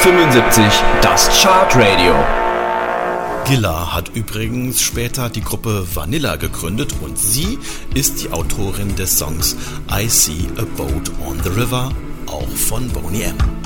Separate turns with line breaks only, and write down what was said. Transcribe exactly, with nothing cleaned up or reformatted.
neunhundertfünfundsiebzig, das Chartradio.
Gilla hat übrigens später die Gruppe Vanilla gegründet und sie ist die Autorin des Songs I See a Boat on the River, auch von Boney M.